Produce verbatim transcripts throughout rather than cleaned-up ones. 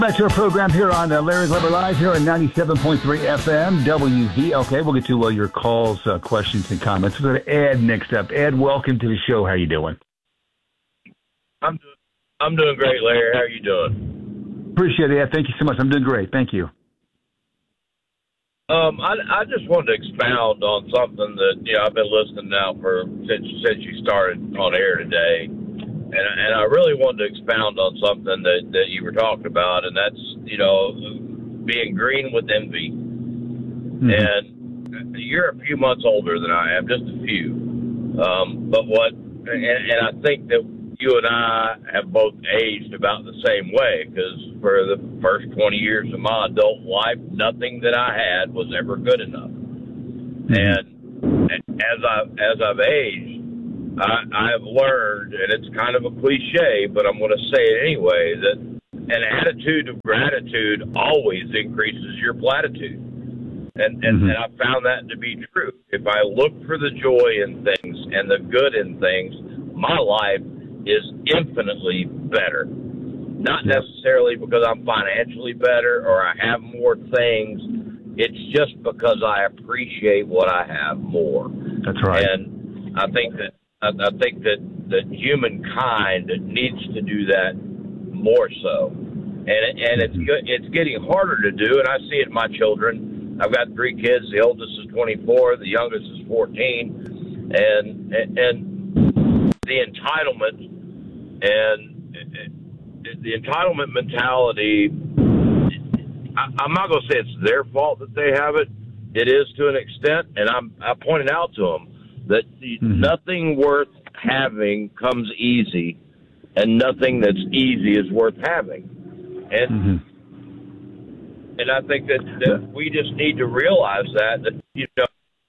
Back to our program here on uh, Larry Glover Live here on ninety-seven point three F M W V. Okay, we'll get to uh, your calls, uh, questions, and comments. We'll go to Ed next up. Ed, welcome to the show. How you doing? I'm doing, I'm doing great, Larry. How are you doing? Appreciate it, Ed. Thank you so much. I'm doing great. Thank you. Um, I, I just wanted to expound on something that, you know, I've been listening now for since since you started on air today. And, and I really wanted to expound on something that, that you were talking about, and that's, you know, being green with envy. Mm-hmm. And you're a few months older than I am, just a few. Um, but what, and, and I think that you and I have both aged about the same way, because for the first twenty years of my adult life, nothing that I had was ever good enough. Mm-hmm. And as I as I've aged, I, I have learned, and it's kind of a cliche, but I'm going to say it anyway, that an attitude of gratitude always increases your platitude. And, and, mm-hmm. and I found that to be true. If I look for the joy in things and the good in things, my life is infinitely better. Not necessarily because I'm financially better or I have more things. It's just because I appreciate what I have more. That's right. And I think that I think that, that humankind needs to do that more so. And, and it's it's getting harder to do, and I see it in my children. I've got three kids. The oldest is twenty-four. The youngest is fourteen. And, and, and the entitlement and the entitlement mentality, I, I'm not going to say it's their fault that they have it. It is to an extent, and I'm, I pointed out to them that mm-hmm. nothing worth having comes easy, and nothing that's easy is worth having. And mm-hmm. and I think that, that we just need to realize that, that you know,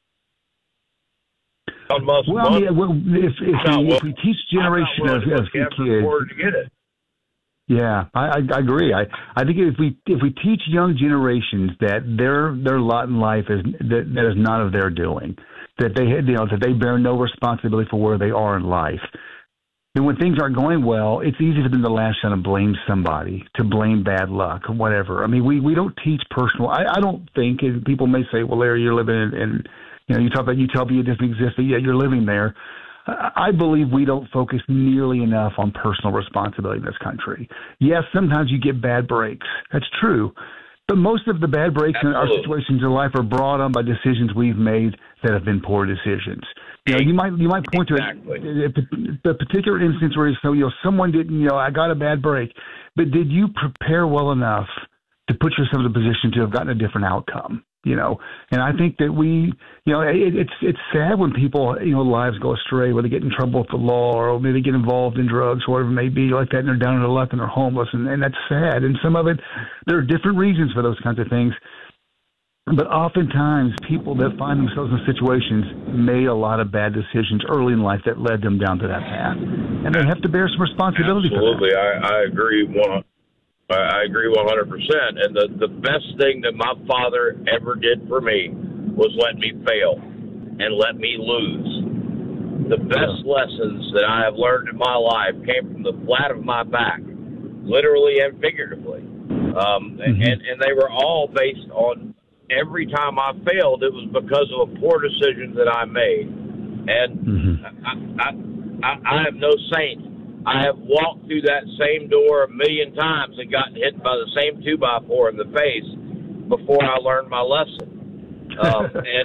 almost well, money, yeah, well, if, if, we, if we teach generation of, of kids, to get it. Yeah, I, I, I agree. I, I think if we if we teach young generations that their their lot in life is that, that is not of their doing, that they you know that they bear no responsibility for where they are in life, then when things aren't going well, it's easy for them to lash out and blame somebody, to blame bad luck or whatever. I mean, we, we don't teach personal. I, I don't think, and people may say, well, Larry, you're living in, in you know, you talk about utopia doesn't exist, but yeah, you're living there. I believe we don't focus nearly enough on personal responsibility in this country. Yes, sometimes you get bad breaks. That's true. But most of the bad breaks Absolutely. in our situations in life are brought on by decisions we've made that have been poor decisions. You know, you might you might point exactly. to a, a, a particular instance where so, you know someone didn't, you know, I got a bad break, but did you prepare well enough to put yourself in a position to have gotten a different outcome? You know, and I think that we, you know, it, it's it's sad when people, you know, lives go astray, where they get in trouble with the law or maybe they get involved in drugs or whatever it may be like that, and they're down on their luck and they're homeless, and, and that's sad. And some of it, there are different reasons for those kinds of things. But oftentimes, people that find themselves in situations made a lot of bad decisions early in life that led them down to that path, and they have to bear some responsibility Absolutely. for that. I, I agree one. I agree one hundred percent. And the, the best thing that my father ever did for me was let me fail and let me lose. The best yeah. lessons that I have learned in my life came from the flat of my back, literally and figuratively. Um, mm-hmm. and, and they were all based on every time I failed, it was because of a poor decision that I made. And mm-hmm. I, I, I, I am no saint. I have walked through that same door a million times and gotten hit by the same two by four in the face before I learned my lesson. Um, and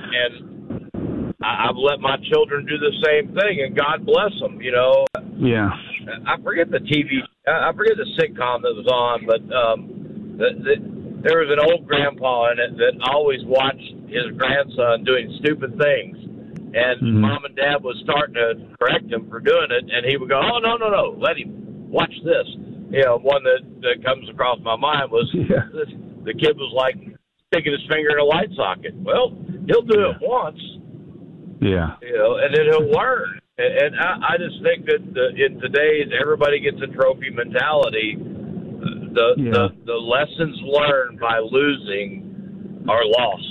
and I've let my children do the same thing, and God bless them. You know. Yeah. I forget the T V. I forget the sitcom that was on, but um, the, the, there was an old grandpa in it that always watched his grandson doing stupid things. And mm-hmm. mom and dad was starting to correct him for doing it, and he would go, oh, no, no, no, let him watch this. You know, one that, that comes across my mind was yeah. this, the kid was like sticking his finger in a light socket. Well, he'll do yeah. it once. Yeah. You know, and then he'll learn. And, and I, I just think that the, in today's everybody gets a trophy mentality, the, yeah. the, the lessons learned by losing are lost.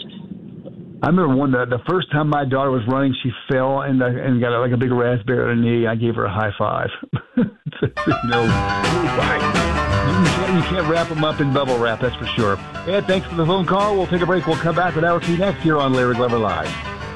I remember one the, the first time my daughter was running, she fell and uh, and got a, like a big raspberry on her knee. I gave her a high five. so, you know, right. You can't wrap them up in bubble wrap, that's for sure. Ed, thanks for the phone call. We'll take a break. We'll come back with Hour two next here on Larry Glover Live.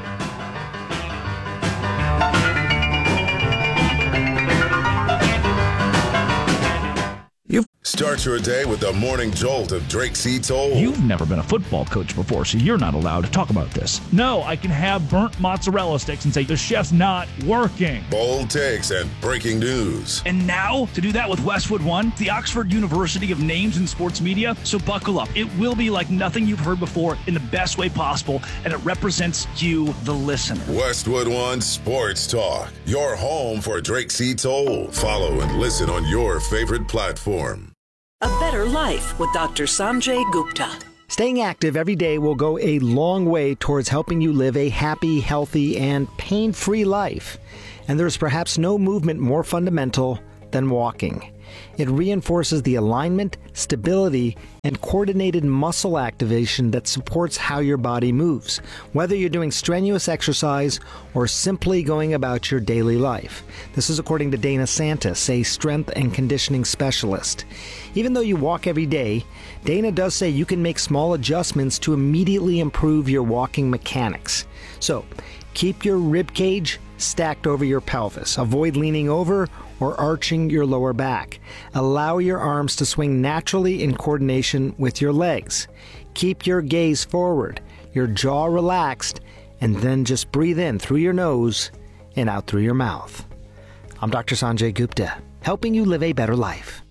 Start your day with the morning jolt of Drake C. Toll. You've never been a football coach before, so you're not allowed to talk about this. No, I can have burnt mozzarella sticks and say the chef's not working. Bold takes and breaking news. And now, to do that with Westwood One, the Oxford University of Names in Sports Media. So buckle up. It will be like nothing you've heard before in the best way possible, and it represents you, the listener. Westwood One Sports Talk, your home for Drake C. Toll. Follow and listen on your favorite platform. A Better Life with Doctor Sanjay Gupta. Staying active every day will go a long way towards helping you live a happy, healthy, and pain-free life. And there is perhaps no movement more fundamental than walking. It reinforces the alignment, stability, and coordinated muscle activation that supports how your body moves, whether you're doing strenuous exercise or simply going about your daily life. This is according to Dana Santis, a strength and conditioning specialist. Even though you walk every day, Dana does say you can make small adjustments to immediately improve your walking mechanics. So, keep your rib cage stacked over your pelvis. Avoid leaning over or arching your lower back. Allow your arms to swing naturally in coordination with your legs. Keep your gaze forward, your jaw relaxed, and then just breathe in through your nose and out through your mouth. I'm Doctor Sanjay Gupta, helping you live a better life.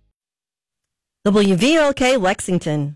W V L K Lexington.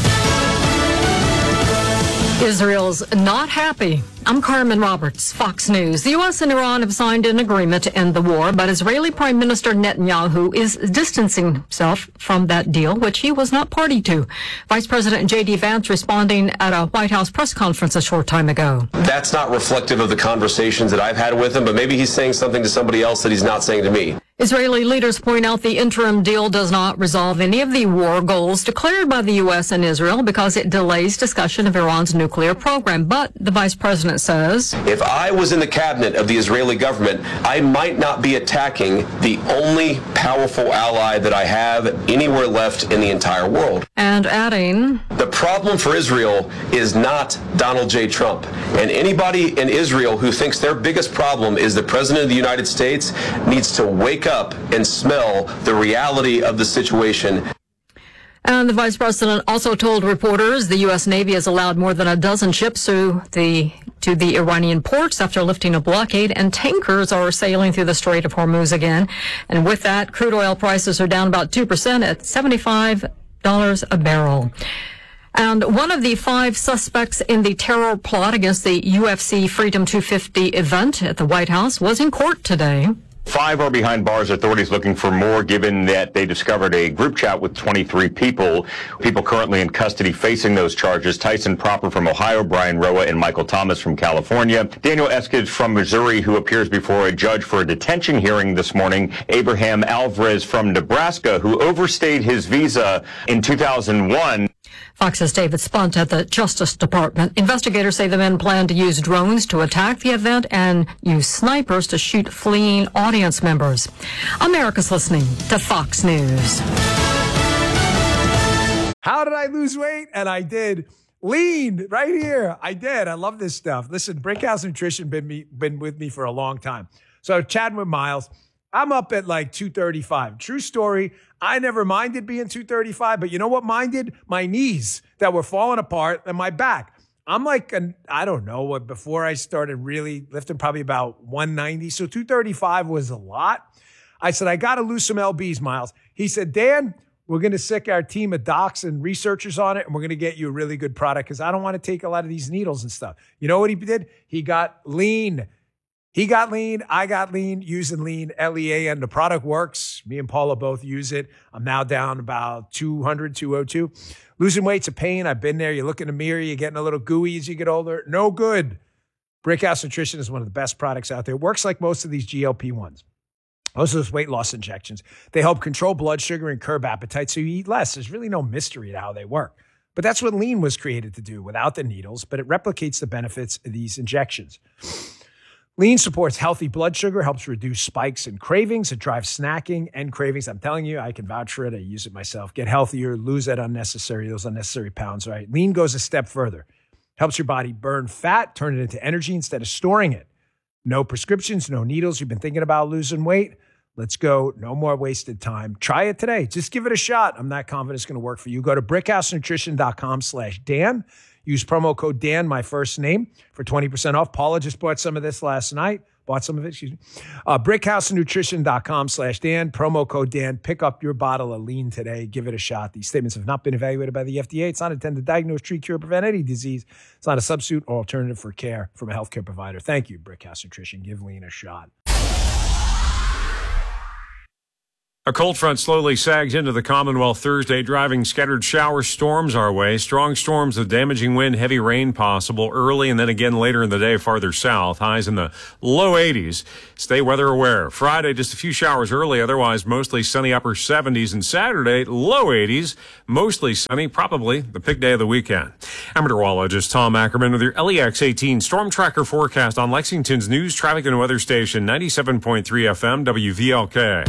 Israel's not happy. I'm Carmen Roberts, Fox News. The U S and Iran have signed an agreement to end the war, but Israeli Prime Minister Netanyahu is distancing himself from that deal, which he was not party to. Vice President J D Vance responding at a White House press conference a short time ago. That's not reflective of the conversations that I've had with him, but maybe he's saying something to somebody else that he's not saying to me. Israeli leaders point out the interim deal does not resolve any of the war goals declared by the U S and Israel because it delays discussion of Iran's nuclear program. But the vice president says, if I was in the cabinet of the Israeli government, I might not be attacking the only powerful ally that I have anywhere left in the entire world. And adding, the problem for Israel is not Donald J. Trump. And anybody in Israel who thinks their biggest problem is the president of the United States needs to wake up and smell the reality of the situation. And the vice president also told reporters the U S Navy has allowed more than a dozen ships to the to the Iranian ports after lifting a blockade, and tankers are sailing through the Strait of Hormuz again. And with that, crude oil prices are down about two percent at seventy-five dollars a barrel. And one of the five suspects in the terror plot against the U F C Freedom two fifty event at the White House was in court today. Five are behind bars. Authorities looking for more, given that they discovered a group chat with twenty-three people. People currently in custody facing those charges. Tyson Proper from Ohio, Brian Roa, and Michael Thomas from California. Daniel Eskridge from Missouri, who appears before a judge for a detention hearing this morning. Abraham Alvarez from Nebraska, who overstayed his visa in two thousand one. Fox's David Spunt at the Justice Department. Investigators say the men plan to use drones to attack the event and use snipers to shoot fleeing audience members. America's listening to Fox News. How did I lose weight? And I did. Lean right here. I did. I love this stuff. Listen, Brickhouse Nutrition been me been with me for a long time. So chatting with Miles, I'm up at like two thirty-five. True story. I never minded being two thirty-five, but you know what minded? My knees that were falling apart and my back. I'm like, an, I don't know, what before I started really lifting, probably about one ninety. So two thirty-five was a lot. I said, I got to lose some L Bs, Miles. He said, Dan, we're going to sick our team of docs and researchers on it, and we're going to get you a really good product because I don't want to take a lot of these needles and stuff. You know what he did? He got lean. He got lean. I got lean using lean, L E A, and the product works. Me and Paula both use it. I'm now down about two hundred, two oh two. Losing weight's a pain. I've been there. You look in the mirror, you're getting a little gooey as you get older. No good. Brickhouse Nutrition is one of the best products out there. It works like most of these G L P ones. Most of those weight loss injections. They help control blood sugar and curb appetite so you eat less. There's really no mystery to how they work. But that's what lean was created to do without the needles, but it replicates the benefits of these injections. Lean supports healthy blood sugar, helps reduce spikes and cravings. It drives snacking and cravings. I'm telling you, I can vouch for it. I use it myself. Get healthier, lose that unnecessary, those unnecessary pounds, right? Lean goes a step further. Helps your body burn fat, turn it into energy instead of storing it. No prescriptions, no needles. You've been thinking about losing weight? Let's go. No more wasted time. Try it today. Just give it a shot. I'm not confident it's going to work for you. Go to brickhousenutrition.com slash Dan. Use promo code Dan, my first name, for twenty percent off. Paula just bought some of this last night. Bought some of it, excuse me. Uh, brickhousenutrition.com slash Dan. Promo code Dan. Pick up your bottle of Lean today. Give it a shot. These statements have not been evaluated by the F D A. It's not intended to diagnose, treat, cure, or prevent any disease. It's not a substitute or alternative for care from a healthcare provider. Thank you, Brickhouse Nutrition. Give Lean a shot. A cold front slowly sags into the Commonwealth Thursday, driving scattered shower storms our way. Strong storms with damaging wind, heavy rain possible early and then again later in the day farther south. Highs in the low eighties. Stay weather aware. Friday, just a few showers early, otherwise mostly sunny upper seventies. And Saturday, low eighties, mostly sunny, probably the big day of the weekend. I'm meteorologist Tom Ackerman with your L E X eighteen Storm Tracker forecast on Lexington's news, traffic, and weather station, ninety-seven point three F M, W V L K.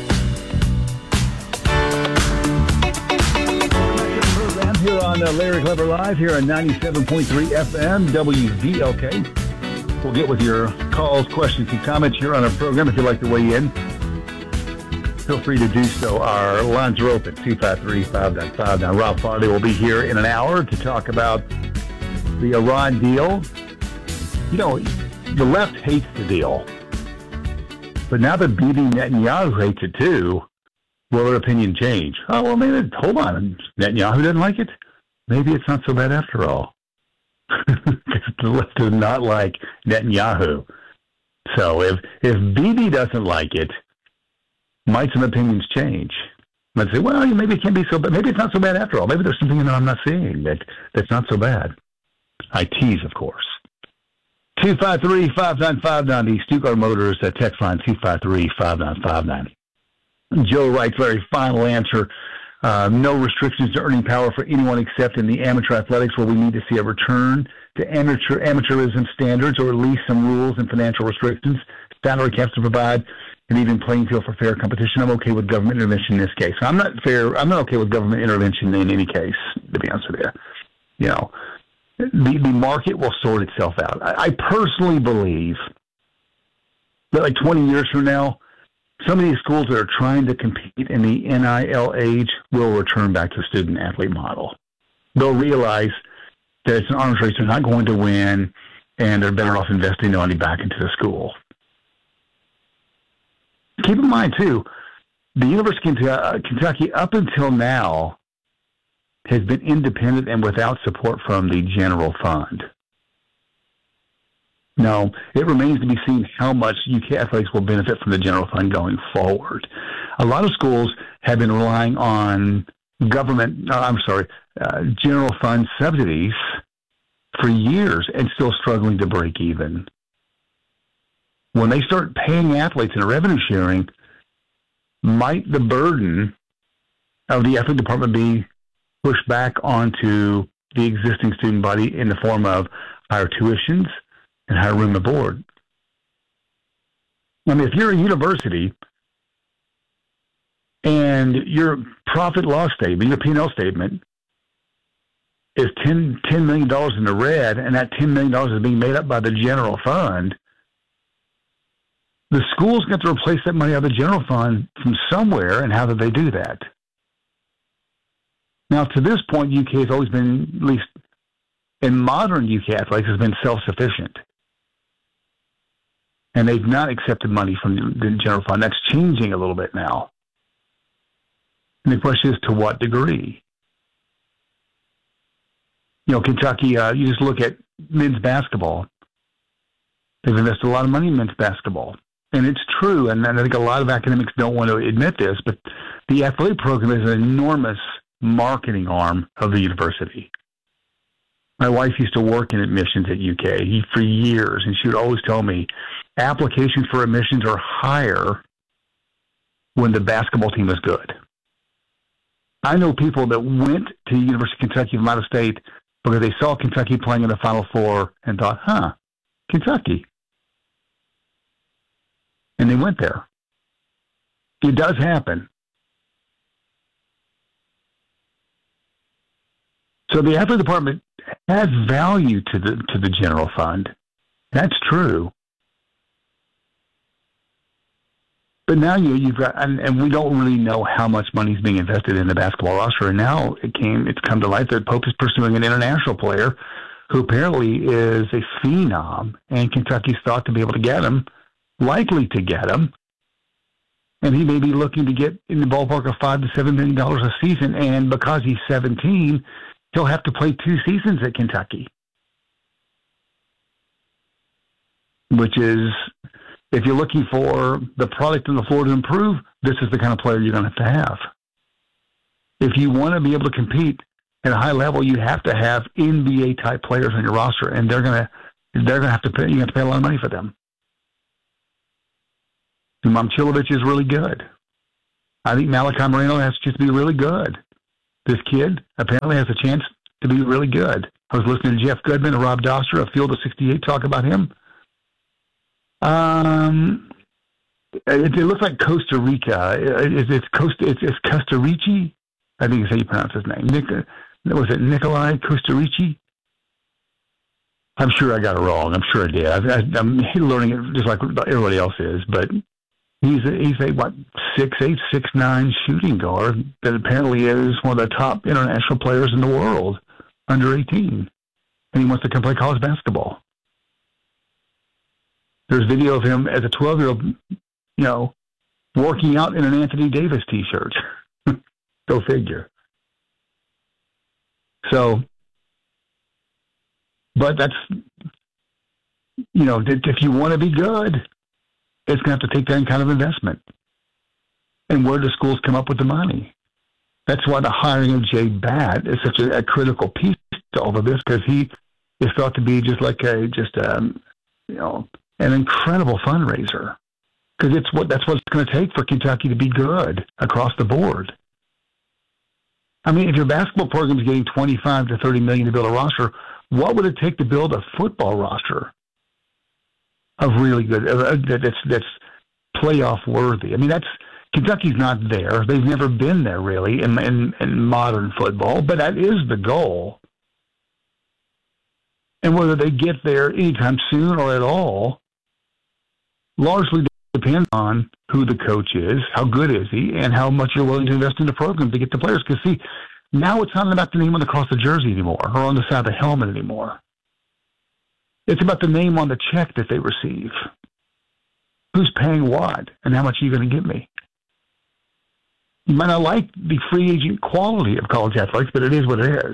Here on uh, Larry Clever Live here on ninety-seven point three F M W V L K. We'll get with your calls, questions, and comments here on our program. If you'd like to weigh in, feel free to do so. Our lines are open, two five three, five nine five. Now, Rob Farley will be here in an hour to talk about the Iran deal. You know, the left hates the deal. But now that Bibi Netanyahu hates it too, will their opinion change? Oh, well, maybe, hold on. Netanyahu doesn't like it? Maybe it's not so bad after all. The left does not like Netanyahu. So if if Bibi doesn't like it, might some opinions change? Might say, well, maybe it can't be so bad. Maybe it's not so bad after all. Maybe there's something that I'm not seeing that, that's not so bad. I tease, of course. two five three, five nine five nine, the Stuttgart Motors uh, text line, two five three, five nine five nine. Joe writes, very final answer. Uh, no restrictions to earning power for anyone except in the amateur athletics, where we need to see a return to amateur amateurism standards, or at least some rules and financial restrictions, salary caps to provide an even playing field for fair competition. I'm okay with government intervention in this case. I'm not fair. I'm not okay with government intervention in any case, to be honest with you. You know, the, the market will sort itself out. I, I personally believe that like twenty years from now, some of these schools that are trying to compete in the N I L age will return back to the student-athlete model. They'll realize that it's an arms race they're not going to win, and they're better off investing money back into the school. Keep in mind, too, the University of Kentucky, up until now, has been independent and without support from the general fund. Now, it remains to be seen how much U K athletics will benefit from the general fund going forward. A lot of schools have been relying on government, uh, I'm sorry, uh, general fund subsidies for years and still struggling to break even. When they start paying athletes in revenue sharing, might the burden of the athletic department be pushed back onto the existing student body in the form of higher tuitions and higher room and board? I mean, if you're a university and your profit loss statement, your P and L statement is ten, ten million dollars in the red, and that ten million dollars is being made up by the general fund, the school's got to replace that money out of the general fund from somewhere, and how do they do that? Now, to this point, U K has always been, at least in modern U K athletics, has been self-sufficient. And they've not accepted money from the general fund. That's changing a little bit now. And the question is, to what degree? You know, Kentucky, uh, you just look at men's basketball. They've invested a lot of money in men's basketball. And it's true, and I think a lot of academics don't want to admit this, but the athletic program is an enormous marketing arm of the university. My wife used to work in admissions at U K for years, and she would always tell me applications for admissions are higher when the basketball team is good. I know people that went to the University of Kentucky from out of state because they saw Kentucky playing in the Final Four and thought, huh, Kentucky. and they went there. It does happen. So the athletic department has value to the to the general fund. That's true. But now you, you've got, and, and we don't really know how much money is being invested in the basketball roster. And now it came, it's come to light that Pope is pursuing an international player who apparently is a phenom, and Kentucky's thought to be able to get him, likely to get him. And he may be looking to get in the ballpark of five to seven million dollars a season. And because he's seventeen, he'll have to play two seasons at Kentucky, which is, if you're looking for the product on the floor to improve, this is the kind of player you're going to have to have. If you want to be able to compete at a high level, you have to have N B A type players on your roster, and they're going to they're going to have to pay. You have to pay a lot of money for them. Momcilovic is really good. I think Malachi Moreno has a chance to be really good. This kid apparently has a chance to be really good. I was listening to Jeff Goodman and Rob Doster of Field of sixty-eight talk about him. Um, it, it looks like Costa Rica. It, it's Costa. It's, it's Costa Rici. I think is how you pronounce his name. Nick, was it Nikolai Costa Rici? I'm sure I got it wrong. I'm sure I did. I, I, I'm learning it just like everybody else is. But he's a, he's a what six eight six nine shooting guard that apparently is one of the top international players in the world under eighteen, and he wants to come play college basketball. There's video of him as a twelve-year-old, you know, working out in an Anthony Davis T-shirt. Go figure. So, but that's, you know, if you want to be good, it's going to have to take that kind of investment. And where do schools come up with the money? That's why the hiring of Jay Batt is such a, a critical piece to all of this, because he is thought to be just like a, just um, you know, an incredible fundraiser. Because it's what that's what it's going to take for Kentucky to be good across the board. I mean, if your basketball program is getting twenty-five to thirty million to build a roster, what would it take to build a football roster of really good, uh, that's that's playoff worthy? I mean, that's Kentucky's not there. They've never been there really in, in in modern football, but that is the goal. And whether they get there anytime soon or at all largely depends on who the coach is, how good is he, and how much you're willing to invest in the program to get the players. Because, see, now it's not about the name on the cross the jersey anymore or on the side of the helmet anymore. It's about the name on the check that they receive. Who's paying what, and how much are you going to give me? You might not like the free agent quality of college athletics, but it is what it is.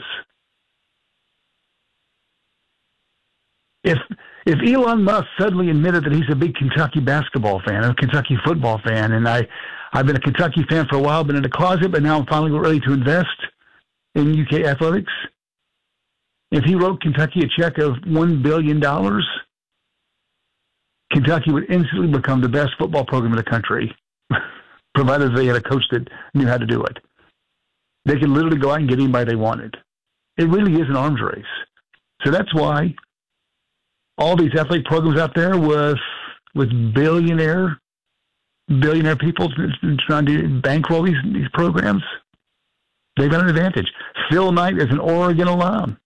If if Elon Musk suddenly admitted that he's a big Kentucky basketball fan, a Kentucky football fan, and I, I've been a Kentucky fan for a while, been in the closet, but now I'm finally ready to invest in U K athletics. If he wrote Kentucky a check of one billion dollars, Kentucky would instantly become the best football program in the country, provided they had a coach that knew how to do it. They could literally go out and get anybody they wanted. It really is an arms race. So that's why all these athletic programs out there with with billionaire billionaire people trying to bankroll these, these programs, they've got an advantage. Phil Knight is an Oregon alum.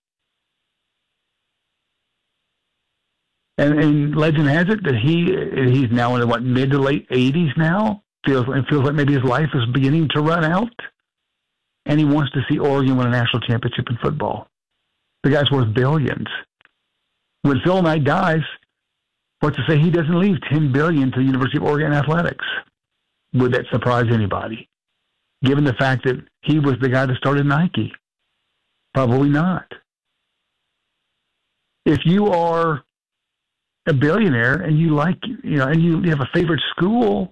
And, and legend has it that he he's now in the, what, mid to late eighties now. Feels it feels like maybe his life is beginning to run out, and he wants to see Oregon win a national championship in football. The guy's worth billions. When Phil Knight dies, what's to say he doesn't leave ten billion dollars to the University of Oregon athletics? Would that surprise anybody? Given the fact that he was the guy that started Nike, probably not. If you are a billionaire and you like, you know, and you have a favorite school,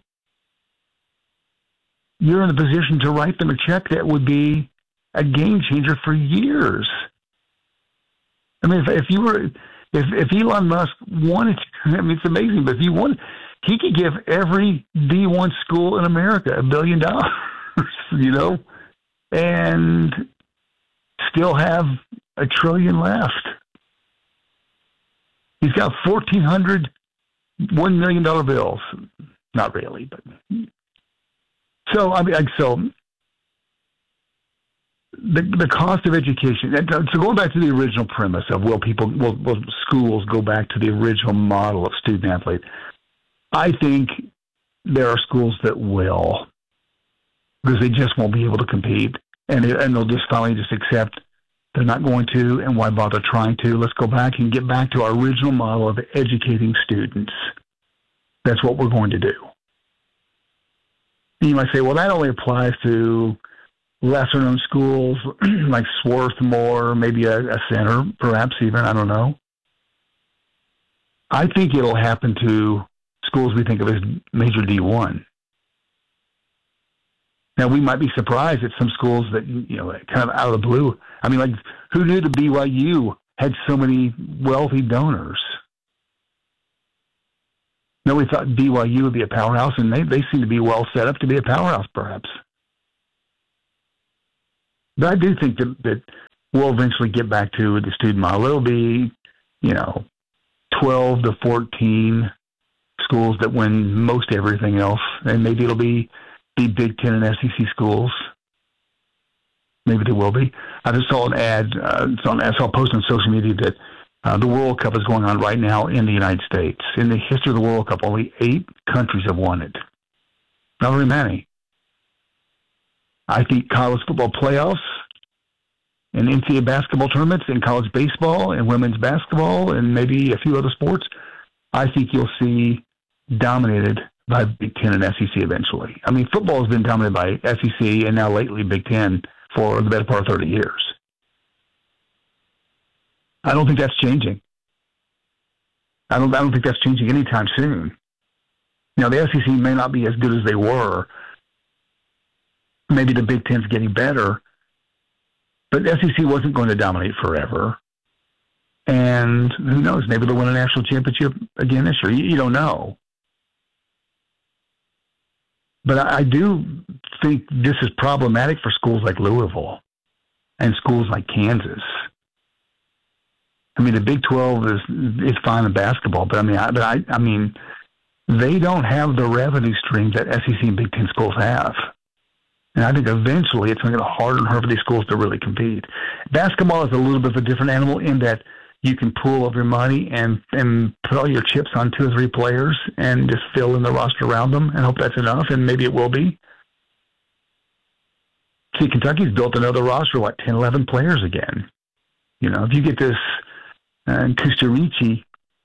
you're in a position to write them a check that would be a game changer for years. I mean, if, if you were, if, if Elon Musk wanted, I mean, it's amazing, but if he wanted, he could give every D one school in America a billion dollars, you know, and still have a trillion left. He's got fourteen hundred one million dollars bills. not really, but so I mean, like, so the the cost of education. So going back to the original premise of will people, will, will schools go back to the original model of student athlete? I think there are schools that will, because they just won't be able to compete, and it, and they'll just finally just accept they're not going to, and why bother trying to? Let's go back and get back to our original model of educating students. That's what we're going to do. And you might say, well, that only applies to lesser-known schools like Swarthmore, maybe a, a center, perhaps even, I don't know. I think it'll happen to schools we think of as major D one. Now, we might be surprised at some schools that, you know, kind of out of the blue. I mean, like, who knew that B Y U had so many wealthy donors? Nobody thought B Y U would be a powerhouse, and they, they seem to be well set up to be a powerhouse, perhaps. But I do think that, that we'll eventually get back to the student model. It'll be, you know, twelve to fourteen schools that win most everything else, and maybe it'll be the Big Ten and S E C schools. Maybe they will be. I just saw an ad, uh, I saw a post on social media that uh, the World Cup is going on right now in the United States. In the history of the World Cup, only eight countries have won it. Not very many. I think college football playoffs and N C double A basketball tournaments and college baseball and women's basketball and maybe a few other sports, I think you'll see dominated by Big Ten and S E C eventually. I mean, football has been dominated by S E C and now lately Big Ten for the better part of thirty years. I don't think that's changing. I don't, I don't think that's changing anytime soon. Now, the S E C may not be as good as they were. Maybe the Big Ten's getting better. But the S E C wasn't going to dominate forever. And who knows, maybe they'll win a national championship again this year. You, you don't know. But I, I do think this is problematic for schools like Louisville and schools like Kansas. I mean, the Big twelve is is fine in basketball, but I mean, I, but I, I mean, they don't have the revenue stream that S E C and Big Ten schools have. And I think eventually it's going to get harder and harder for these schools to really compete. Basketball is a little bit of a different animal in that you can pool up your money and, and put all your chips on two or three players and just fill in the roster around them and hope that's enough, and maybe it will be. See, Kentucky's built another roster, what, ten, eleven players again. You know, if you get this uh, Kusturici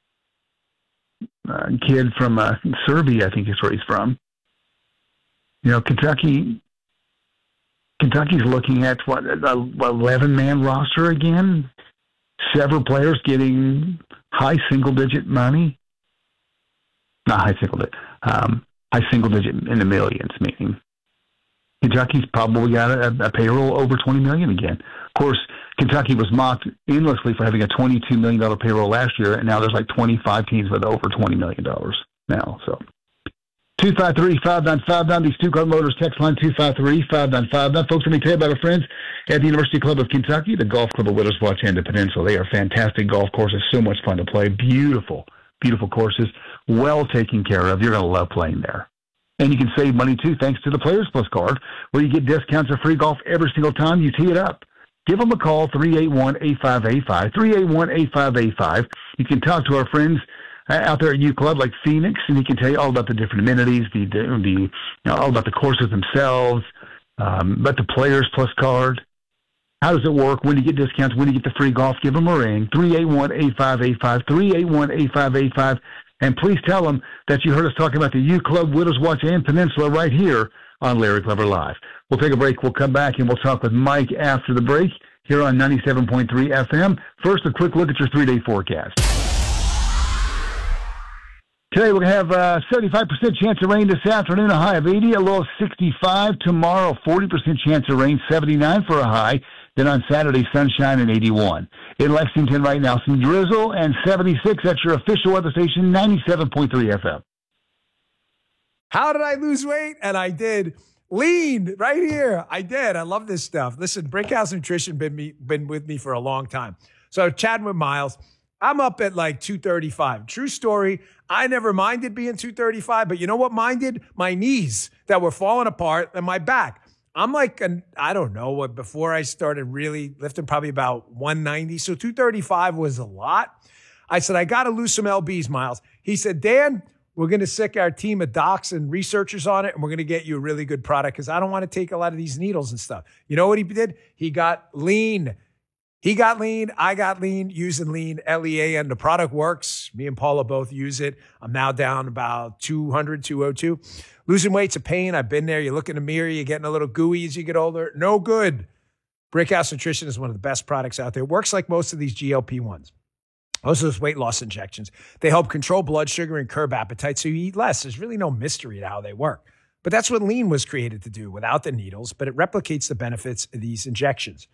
uh, kid from uh, Serbia, I think is where he's from. You know, Kentucky... Kentucky's looking at, what, an eleven-man roster again? Several players getting high single-digit money? Not high single-digit. Um, high single-digit in the millions, meaning. Kentucky's probably got a, a payroll over twenty million dollars again. Of course, Kentucky was mocked endlessly for having a twenty-two million dollars payroll last year, and now there's like twenty-five teams with over twenty million dollars now, so... two five three, five nine five nine, the Stuttgart Motors text line two five three, five nine five nine. Folks, let me tell you about our friends at the University Club of Kentucky, the golf club of Widows Watch and the Peninsula. They are fantastic golf courses, so much fun to play. Beautiful, beautiful courses, well taken care of. You're going to love playing there. And you can save money, too, thanks to the Players Plus card, where you get discounts or free golf every single time you tee it up. Give them a call, three eight one, eight five eight five, three eight one, eight five eight five. You can talk to our friends out there at U Club like Phoenix, and he can tell you all about the different amenities, the, the, the you know, all about the courses themselves, um, about the Players Plus card. How does it work? When do you get discounts? When do you get the free golf? Give them a ring, three eight one, eight five eight five, three eight one, eight five eight five. And please tell them that you heard us talking about the U Club, Widows Watch, and Peninsula right here on Larry Clever Live. We'll take a break. We'll come back, and we'll talk with Mike after the break here on ninety-seven point three F M. First, a quick look at your three-day forecast. Today we're going to have a seventy-five percent chance of rain this afternoon, a high of eighty, a low of sixty-five. Tomorrow, forty percent chance of rain, seventy-nine for a high. Then on Saturday, sunshine and eighty-one. In Lexington right now, some drizzle and seventy-six. That's your official weather station, ninety-seven point three F M. How did I lose weight? And I did. Lean right here. I did. I love this stuff. Listen, Brickhouse Nutrition been me, been with me for a long time. So chatting with Miles. I'm up at like two thirty-five. True story. I never minded being two thirty-five, but you know what minded? My knees that were falling apart and my back. I'm like, an, I don't know what, before I started really lifting, probably about one ninety. So two thirty-five was a lot. I said, I got to lose some L Bs, Miles. He said, Dan, we're going to sick our team of docs and researchers on it, and we're going to get you a really good product because I don't want to take a lot of these needles and stuff. You know what he did? He got lean. He got lean. I got lean, using lean, L E A N. The product works. Me and Paula both use it. I'm now down about two hundred, two oh two. Losing weight's a pain. I've been there. You look in the mirror, you're getting a little gooey as you get older. No good. Brickhouse Nutrition is one of the best products out there. It works like most of these G L P ones. Most of those weight loss injections. They help control blood sugar and curb appetite so you eat less. There's really no mystery to how they work. But that's what lean was created to do without the needles, but it replicates the benefits of these injections.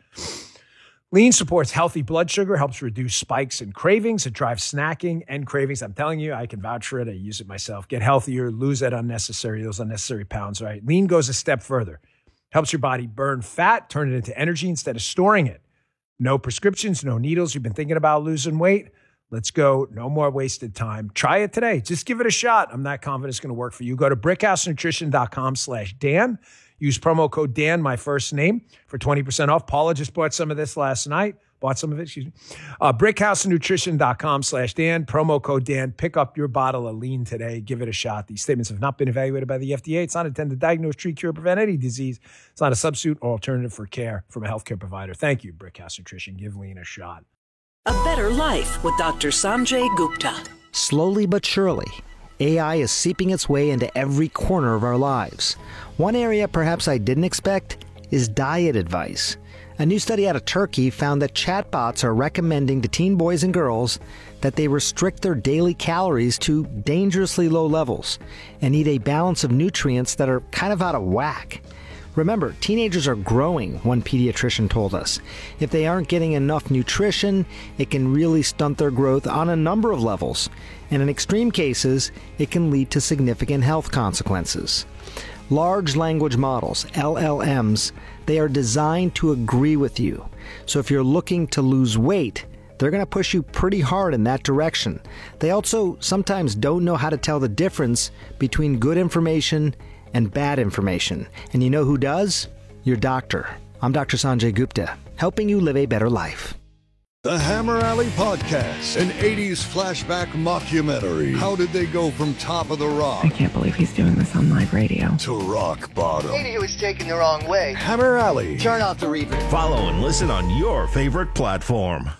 Lean supports healthy blood sugar, helps reduce spikes and cravings. It drives snacking and cravings. I'm telling you, I can vouch for it. I use it myself. Get healthier, lose that unnecessary, those unnecessary pounds, right? Lean goes a step further. Helps your body burn fat, turn it into energy instead of storing it. No prescriptions, no needles. You've been thinking about losing weight? Let's go. No more wasted time. Try it today. Just give it a shot. I'm not confident it's going to work for you. Go to brickhousenutrition.com slash Dan. Use promo code Dan, my first name, for twenty percent off. Paula just bought some of this last night. Bought some of it, excuse me. Uh, brickhousenutrition.com slash Dan. Promo code Dan. Pick up your bottle of lean today. Give it a shot. These statements have not been evaluated by the F D A. It's not intended to diagnose, treat, cure, prevent any disease. It's not a substitute or alternative for care from a healthcare provider. Thank you, Brickhouse Nutrition. Give lean a shot. A better life with Doctor Sanjay Gupta. Slowly but surely, A I is seeping its way into every corner of our lives. One area perhaps I didn't expect is diet advice. A new study out of Turkey found that chatbots are recommending to teen boys and girls that they restrict their daily calories to dangerously low levels and eat a balance of nutrients that are kind of out of whack. Remember, teenagers are growing, one pediatrician told us. If they aren't getting enough nutrition, it can really stunt their growth on a number of levels. And in extreme cases, it can lead to significant health consequences. Large language models, L L Ms, they are designed to agree with you. So if you're looking to lose weight, they're going to push you pretty hard in that direction. They also sometimes don't know how to tell the difference between good information and bad information. And you know who does? Your doctor. I'm Doctor Sanjay Gupta, helping you live a better life. The Hammer Alley Podcast, an eighties flashback mockumentary. How did they go from Top of the Rock? I can't believe he's doing this on live radio. To rock bottom. Maybe he was taken the wrong way. Hammer Alley. Turn off the reverb. Follow and listen on your favorite platform.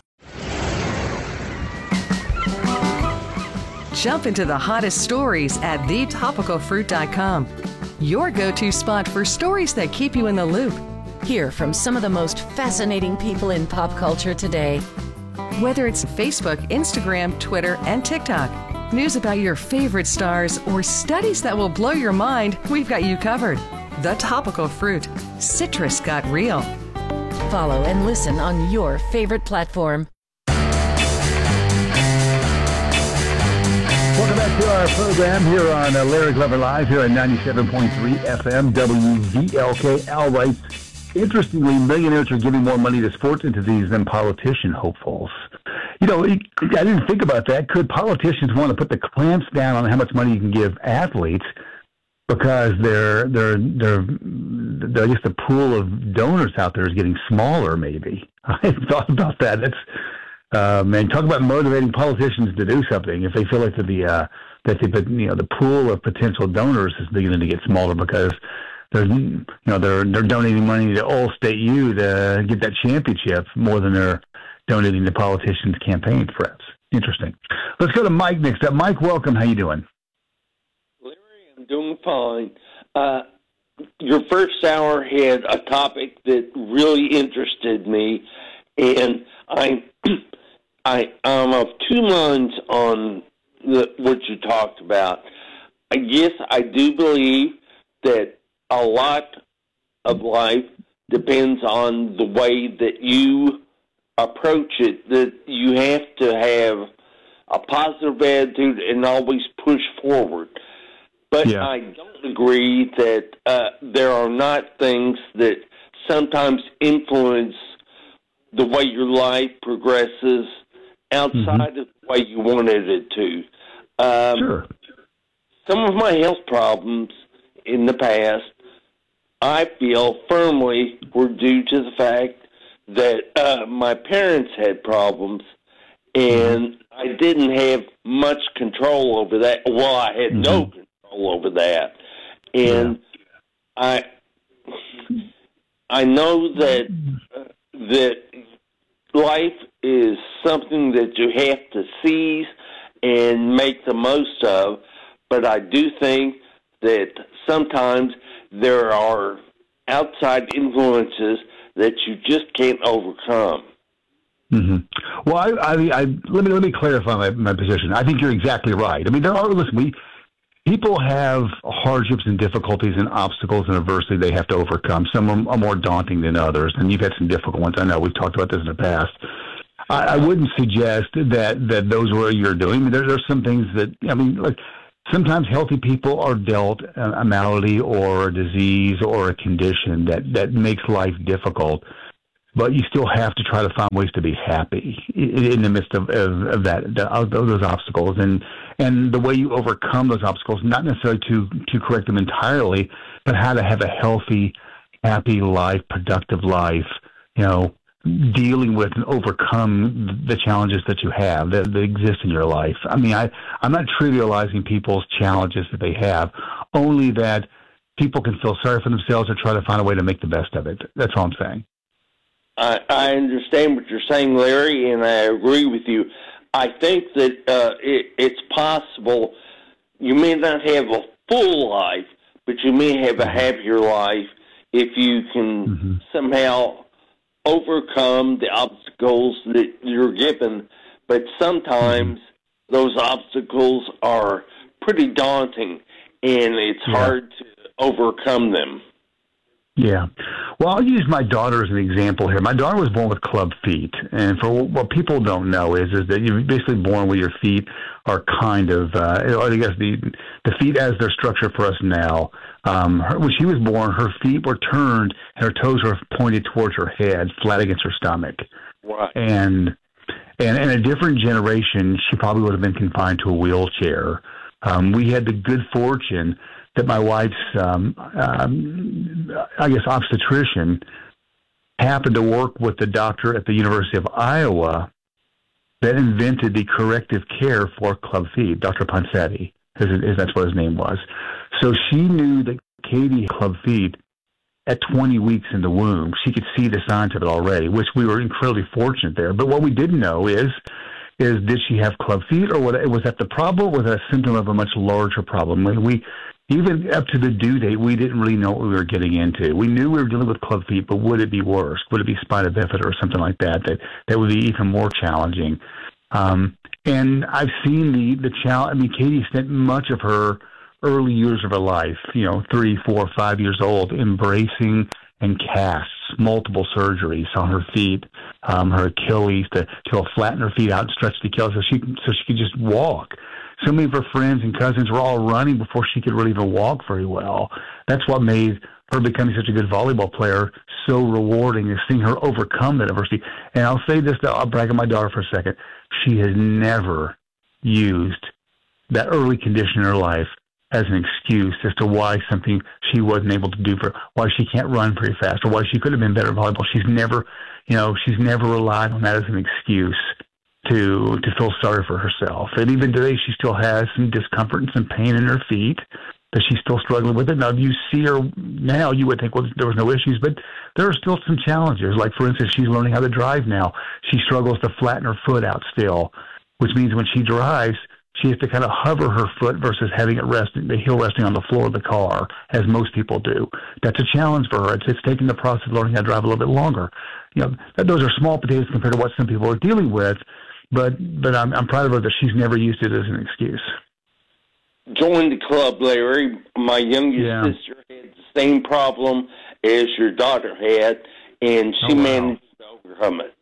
Jump into the hottest stories at the topical fruit dot com. Your go-to spot for stories that keep you in the loop. Hear from some of the most fascinating people in pop culture today. Whether it's Facebook, Instagram, Twitter, and TikTok, news about your favorite stars, or studies that will blow your mind, we've got you covered. The Topical Fruit. Citrus got real. Follow and listen on your favorite platform. Welcome back to our program here on uh, Larry Glover Live here at ninety-seven point three F M W V L K. Al writes, interestingly, millionaires are giving more money to sports entities than politician hopefuls. You know, I didn't think about that. Could politicians want to put the clamps down on how much money you can give athletes because they're, they're, they're, they're, I guess the pool of donors out there is getting smaller, maybe. I hadn't thought about that. That's, uh, man, talk about motivating politicians to do something. If they feel like the, uh, that they, you know, the pool of potential donors is beginning to get smaller because there's, you know, they're they're donating money to All State U to get that championship more than they're donating to politicians' campaign threats. Interesting. Let's go to Mike next up. Mike, welcome. How you doing? Larry, I'm doing fine. Uh, your first hour had a topic that really interested me, and I I I'm of two minds on the, what you talked about. I guess I do believe that a lot of life depends on the way that you approach it, that you have to have a positive attitude and always push forward. But yeah. I don't agree that uh, there are not things that sometimes influence the way your life progresses outside Mm-hmm. of the way you wanted it to. Um, sure. Some of my health problems in the past, I feel firmly, were due to the fact that uh, my parents had problems, and I didn't have much control over that. Well, I had mm-hmm. no control over that, and yeah. I I know that uh, that life is something that you have to seize and make the most of, but I do think that sometimes there are outside influences that you just can't overcome. Mm-hmm. Well, I, I, I, let me let me clarify my, my position. I think you're exactly right. I mean, there are listen, we people have hardships and difficulties and obstacles and adversity they have to overcome. Some are, are more daunting than others, and you've had some difficult ones. I know we've talked about this in the past. I, I wouldn't suggest that that those were you're doing. I mean, there, there's some things that I mean, like. Sometimes healthy people are dealt a malady or a disease or a condition that, that makes life difficult, but you still have to try to find ways to be happy in the midst of, of, of that of those obstacles. And and the way you overcome those obstacles, not necessarily to, to correct them entirely, but how to have a healthy, happy life, productive life, you know, dealing with and overcome the challenges that you have that, that exist in your life. I mean, I, I'm not trivializing people's challenges that they have, only that people can feel sorry for themselves or try to find a way to make the best of it. That's all I'm saying. I, I understand what you're saying, Larry, and I agree with you. I think that uh, it, it's possible you may not have a full life, but you may have a happier life if you can mm-hmm. somehow overcome the obstacles that you're given, but sometimes mm-hmm. those obstacles are pretty daunting, and it's yeah. hard to overcome them. Yeah. Well, I'll use my daughter as an example here. My daughter was born with club feet, and for what people don't know is is that you're basically born where your feet are kind of, uh, I guess the the feet as their structure for us now. Um, her, when she was born, her feet were turned and her toes were pointed towards her head, flat against her stomach. Right. And and in a different generation, she probably would have been confined to a wheelchair. Um, we had the good fortune that my wife's, um, um, I guess, obstetrician happened to work with the doctor at the University of Iowa that invented the corrective care for club feet, Doctor Ponsetti, as that's what his name was. So she knew that Katie had club feet at twenty weeks in the womb. She could see the signs of it already, which we were incredibly fortunate there. But what we didn't know is, is did she have club feet, or was that the problem, or was that a symptom of a much larger problem? When we Even up to the due date, we didn't really know what we were getting into. We knew we were dealing with club feet, but would it be worse? Would it be spina bifida or something like that? That that would be even more challenging. Um, and I've seen the the challenge. I mean, Katie spent much of her early years of her life, you know, three, four, five years old, embracing and casts, multiple surgeries on her feet, um, her Achilles to to flatten her feet out and stretch the Achilles so she so she could just walk. So many of her friends and cousins were all running before she could really even walk very well. That's what made her becoming such a good volleyball player so rewarding, is seeing her overcome that adversity. And I'll say this, I'll brag on my daughter for a second. She has never used that early condition in her life as an excuse as to why something she wasn't able to do, for why she can't run very fast, or why she could have been better at volleyball. She's never, you know, she's never relied on that as an excuse to to feel sorry for herself. And even today, she still has some discomfort and some pain in her feet that she's still struggling with it. Now, if you see her now, you would think, well, there was no issues, but there are still some challenges. Like, for instance, she's learning how to drive now. She struggles to flatten her foot out still, which means when she drives, she has to kind of hover her foot versus having it resting, the heel resting on the floor of the car, as most people do. That's a challenge for her. It's, it's taking the process of learning how to drive a little bit longer. You know, those are small potatoes compared to what some people are dealing with. But but I'm I'm proud of her that she's never used it as an excuse. Join the club, Larry. My youngest yeah. sister had the same problem as your daughter had, and she oh, wow. managed to overcome it.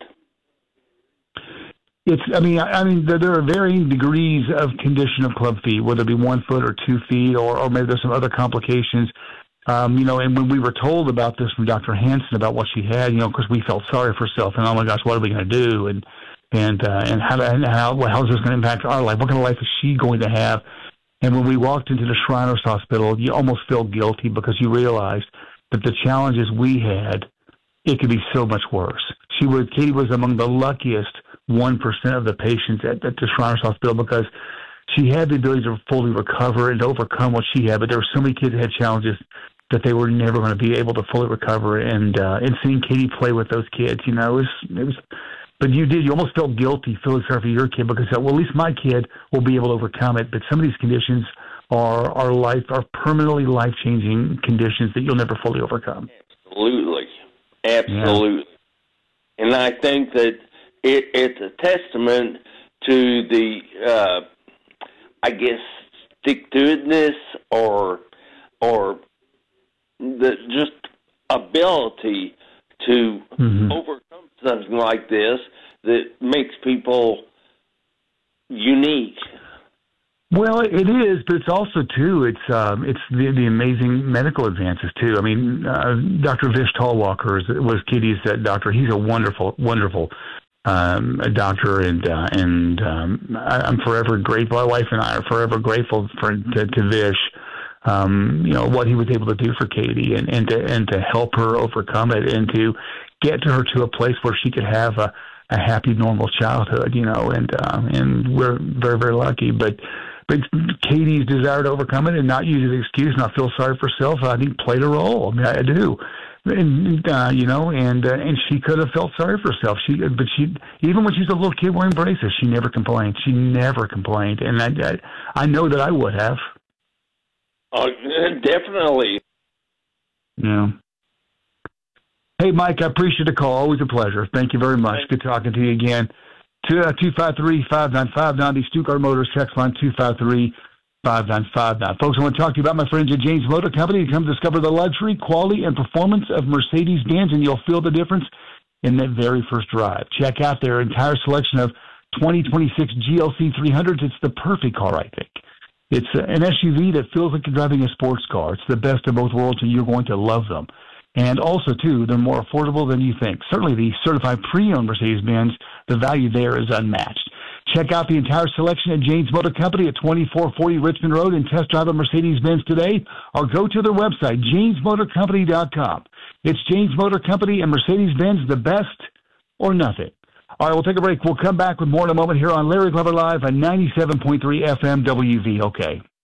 It's I mean I, I mean there, there are varying degrees of condition of club feet, whether it be one foot or two feet, or or maybe there's some other complications. Um, you know, and when we were told about this from Doctor Hansen about what she had, you know, because we felt sorry for herself, and oh my gosh, what are we going to do? And and uh, and how and how how is this going to impact our life? What kind of life is she going to have? And when we walked into the Shriners Hospital, you almost feel guilty because you realized that the challenges we had, it could be so much worse. She was Katie was among the luckiest one percent of the patients at, at the Shriners Hospital because she had the ability to fully recover and to overcome what she had. But there were so many kids that had challenges that they were never going to be able to fully recover. And uh, and seeing Katie play with those kids, you know, it was, it was. But you did. You almost felt guilty feeling sorry for your kid because, well, at least my kid will be able to overcome it. But some of these conditions are are life are permanently life changing conditions that you'll never fully overcome. Absolutely, absolutely. Yeah. And I think that it, it's a testament to the, uh, I guess, stick-to-itness or or the just ability to mm-hmm. overcome something like this that makes people unique. Well, it is, but it's also too. It's um, it's the, the amazing medical advances too. I mean, uh, Doctor Vish Talwalkar is, was Katie's uh, doctor. He's a wonderful, wonderful um, doctor, and uh, and um, I, I'm forever grateful. My wife and I are forever grateful for to, to Vish. Um, you know what he was able to do for Katie, and, and to and to help her overcome it, and to get to her to a place where she could have a, a happy, normal childhood. You know, and um, and we're very, very lucky. But but Katie's desire to overcome it and not use it as an excuse, not feel sorry for herself, I think played a role. I mean, I, I do. And uh, you know, and uh, and she could have felt sorry for herself. She, but she, even when she was a little kid wearing braces, she never complained. She never complained, and I, I, I know that I would have. Oh, definitely. Yeah. Hey, Mike, I appreciate the call. Always a pleasure. Thank you very much. Good talking to you again. two five three, five nine five nine, the Stuttgart Motors text line two five three, five nine five nine. Folks, I want to talk to you about my friends at James Motor Company. Come discover the luxury, quality, and performance of Mercedes-Benz, and you'll feel the difference in that very first drive. Check out their entire selection of twenty twenty-six G L C three hundreds. It's the perfect car, I think. It's an S U V that feels like you're driving a sports car. It's the best of both worlds, and you're going to love them. And also, too, they're more affordable than you think. Certainly, the certified pre-owned Mercedes-Benz, the value there is unmatched. Check out the entire selection at James Motor Company at twenty-four forty Richmond Road and test drive a Mercedes-Benz today, or go to their website, james motor company dot com. It's James Motor Company and Mercedes-Benz, the best or nothing. All right, we'll take a break. We'll come back with more in a moment here on Larry Glover Live on ninety-seven point three F M W V L K.